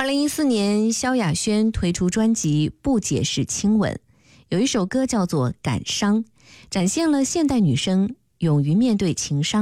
2014年，萧亚轩推出专辑《不解释亲吻》，有一首歌叫做《感伤》，展现了现代女生勇于面对情伤